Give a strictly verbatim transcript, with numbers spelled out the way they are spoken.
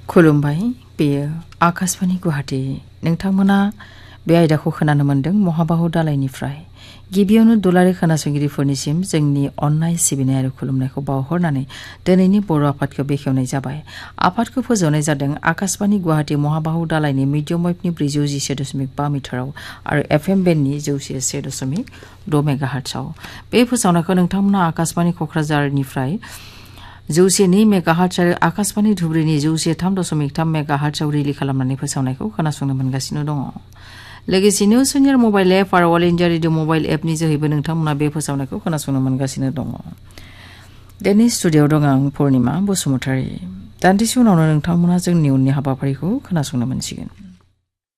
खुलुमबाय बेयो आकाशवाणी गुवाहाटी नोंथांमोना बे आयदाखौ खोनानो मोनदों महाबाहु दालायनिफ्राय गिबियावनो दुलाराय खोनासंगिरिफोरनिसिम जोंनि अननाय सिबिनाय आरो खुलुमनायखौ बावहरनानै दिनैनि बर' आफादखौ बेखेवनाय जाबाय। आफादखौ फोजौनाय जादों आकाशवाणी गुवाहाटी महाबाहु दालायनि मिडियाम वेभनि ब्रैजौ जिसे दशमिक बा मिटाराव आरो एफएम बेन्डनि जौसे से दशमिक द' मेगाहार्ट्सआव। बे फोसावनायखौ नोंथांमोना आकाशवाणी क'क्राझारनिफ्राय जौसे नै मेगाहार्ट्स आरो आकाशवाणी धुबुरीनि जौसे थाम दशमिक थाम मेगाहार्ट्सआव रिलि खालामनानै फोसावनायखौ खोनासंनो मोनगासिनो दङ। लोगोसेनो सोनियार मबाइल एप आरो अल इन्डिया रेडिअ मबाइल एपनि जोहैबो नोंथांमोना बे फोसावनायखौ खोनासंनो मोनगासिनो दङ। दिनै स्टुडिअ'आव दं आं पुर्णिमा बसुमतारी। दान्दिसे उनावनो नोंथांमोना जोंनि उननि हाबाफारिखौ खोनासंनो मोनसिगोन।